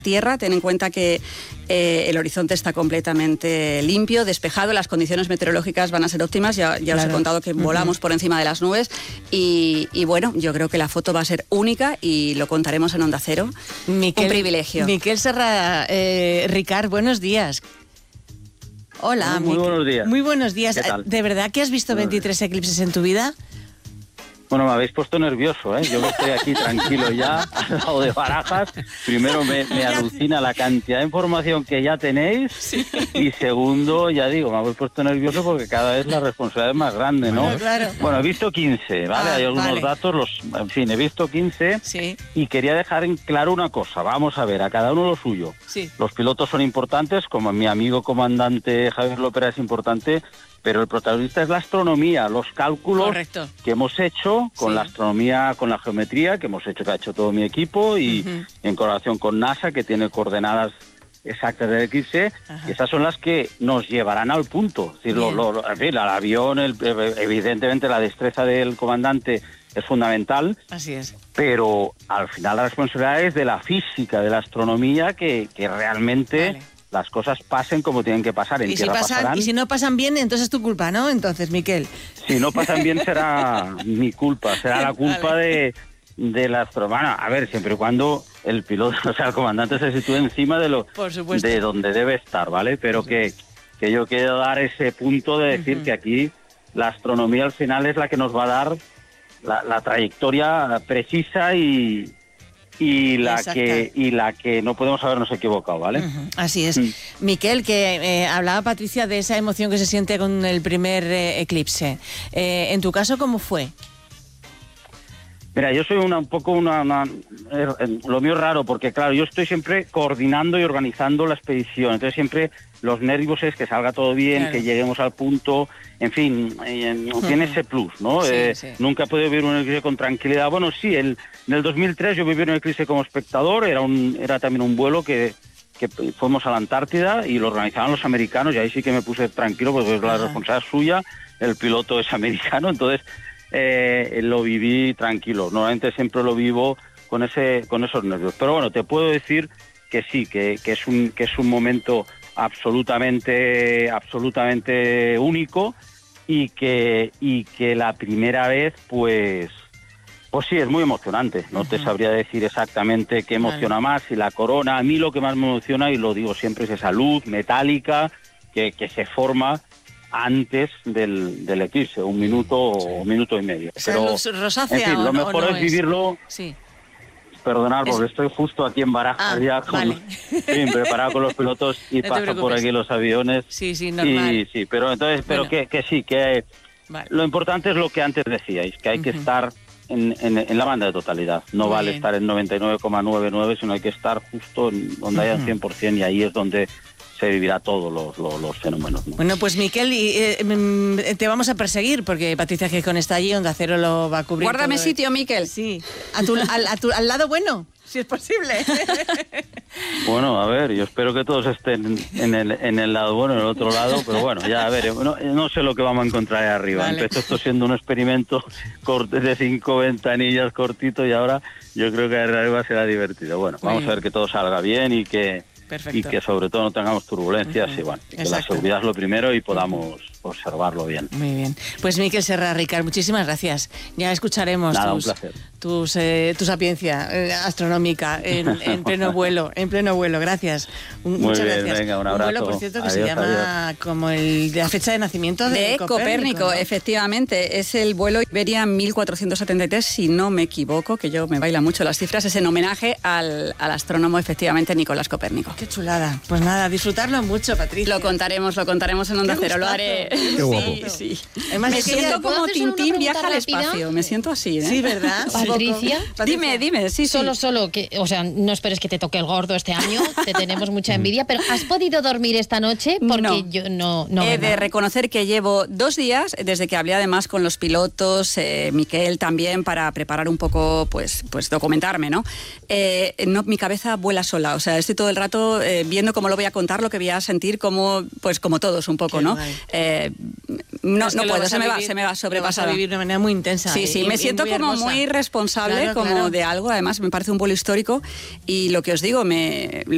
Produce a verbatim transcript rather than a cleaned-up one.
tierra. Ten en cuenta que eh, el horizonte está completamente limpio, despejado, las condiciones meteorológicas van a ser óptimas, ya, ya claro. os he contado que uh-huh. volamos por encima de las nubes y, y bueno, yo creo que la foto va a ser única y lo contaremos en Onda Cero. Miquel, un privilegio. Miquel Serra, eh, Ricard, buenos días. Hola. Muy, muy buenos días. Muy buenos días. ¿Qué tal? ¿De verdad que has visto veintitrés eclipses en tu vida? Bueno, me habéis puesto nervioso, ¿eh? Yo que estoy aquí tranquilo ya, al lado de Barajas. Primero me, me alucina la cantidad de información que ya tenéis. Sí. Y segundo, ya digo, me habéis puesto nervioso porque cada vez la responsabilidad es más grande, ¿no? Bueno, claro. Bueno, he visto quince, ¿vale? Ah, Hay algunos vale. datos, los, en fin, he visto quince. Sí. Y quería dejar en claro una cosa. Vamos a ver, a cada uno lo suyo. Sí. Los pilotos son importantes, como mi amigo comandante Javier López es importante, pero el protagonista es la astronomía, los cálculos Correcto. que hemos hecho con sí. la astronomía, con la geometría, que hemos hecho, que ha hecho todo mi equipo, y uh-huh. en colaboración con NASA, que tiene coordenadas exactas del eclipse, y esas son las que nos llevarán al punto. Es decir, lo, lo, en fin, el avión, el, evidentemente la destreza del comandante es fundamental. Así es. Pero al final la responsabilidad es de la física, de la astronomía, que, que realmente... Vale. Las cosas pasen como tienen que pasar. En y, si tierra pasan, pasarán. y si no pasan bien, entonces es tu culpa, ¿no? Entonces, Miquel. Si no pasan bien será mi culpa, será la culpa vale. de, de la astronomía. A ver, siempre y cuando el piloto, o sea, el comandante se sitúe encima de lo de donde debe estar, ¿vale? Pero que, que yo quiero dar ese punto de decir uh-huh. que aquí la astronomía al final es la que nos va a dar la, la trayectoria precisa y... y la Exacto. que y la que no podemos habernos equivocado, ¿vale? Uh-huh. Así es. Mm. Miquel, que eh, hablaba Patricia de esa emoción que se siente con el primer eh, eclipse. Eh, en tu caso, ¿cómo fue? Mira, yo soy una, un poco una, una... Lo mío es raro, porque claro, yo estoy siempre coordinando y organizando la expedición, entonces siempre los nervios es que salga todo bien, claro. que lleguemos al punto, en fin, eh, uh-huh. tiene ese plus, ¿no? Sí, eh, sí. Nunca he podido vivir un eclipse con tranquilidad. Bueno, sí, el, en el dos mil tres yo viví un eclipse como espectador, era un era también un vuelo que, que fuimos a la Antártida y lo organizaban los americanos, y ahí sí que me puse tranquilo, porque uh-huh. la responsabilidad es suya, el piloto es americano, entonces... Eh, lo viví tranquilo. Normalmente siempre lo vivo con ese con esos nervios. Pero bueno, te puedo decir que sí, que, que es un que es un momento absolutamente absolutamente único y que y que la primera vez pues pues sí es muy emocionante. No uh-huh. te sabría decir exactamente qué emociona vale. más, si la corona. A mí lo que más me emociona, y lo digo siempre, es esa luz metálica que, que se forma antes del, del eclipse, un minuto o un minuto y medio. Esa Pero, luz rosácea, en fin, lo mejor no, no es vivirlo... Sí. Perdonad, porque es... estoy justo aquí en Barajas, ah, ya con, vale. sí, preparado con los pilotos y no paso por aquí los aviones. Sí, sí, normal. Y, sí, pero entonces, pero bueno. que, que sí, que vale. lo importante es lo que antes decíais, que hay uh-huh. que estar en, en, en la banda de totalidad. No Muy vale bien. estar en noventa y nueve coma noventa y nueve, sino hay que estar justo en donde uh-huh. haya el cien por ciento, y ahí es donde se vivirá todos los, los, los fenómenos, ¿no? Bueno, pues Miquel, eh, te vamos a perseguir, porque Patricia Gijón está allí, Onda Cero lo va a cubrir. Guárdame todo. sitio, Miquel. Sí, a tu, al, a tu, al lado bueno, si es posible. Bueno, a ver, yo espero que todos estén en el, en el lado bueno, en el otro lado, pero bueno, ya a ver, no, no sé lo que vamos a encontrar ahí arriba. Vale. Empezó esto siendo un experimento de cinco ventanillas cortito, y ahora yo creo que arriba será divertido. Bueno, Muy vamos bien. a ver que todo salga bien y que... Perfecto. Y que sobre todo no tengamos turbulencias uh-huh. y bueno, y que la seguridad es lo primero y podamos observarlo bien. Muy bien. Pues Miquel Serra, Ricard, muchísimas gracias. Ya escucharemos Nada, tus, un placer. tus, eh, tu sapiencia eh, astronómica en, en pleno vuelo, en pleno vuelo. Gracias. Muy Muchas bien, gracias. Venga, un abrazo. Un vuelo, por cierto, que adiós, se llama adiós. como el de la fecha de nacimiento de, de Copérnico. Copérnico, ¿no? Efectivamente. Es el vuelo Iberia mil cuatrocientos setenta y tres, si no me equivoco, que yo me bailan mucho las cifras, es en homenaje al, al astrónomo, efectivamente, Nicolás Copérnico. Qué chulada. Pues nada, disfrutarlo mucho, Patricia. Lo contaremos, lo contaremos en Onda Cero, lo haré. Qué guapo. Sí, sí. Además, me siento como Tintín viaja al rápida? espacio, me siento así, ¿eh? Sí, ¿verdad? Patricia. Sí. Dime, dime, sí, sí. Solo, solo, que, o sea, no esperes que te toque el gordo este año, te tenemos mucha envidia, pero ¿has podido dormir esta noche? Porque no. yo no... no He ¿verdad? de reconocer que llevo dos días, desde que hablé además con los pilotos, eh, Miquel también, para preparar un poco, pues, pues documentarme, ¿no? Eh, no, mi cabeza vuela sola, o sea, estoy todo el rato eh, viendo cómo lo voy a contar, lo que voy a sentir, como, pues como todos un poco, Qué ¿no? Eh, no, no puedo, se me, va, se me va sobrepasada. Lo vas a vivir de una manera muy intensa. Sí, sí, y, me y siento muy como hermosa. muy responsable, claro, como claro. de algo, además me parece un vuelo histórico, y lo que os digo, me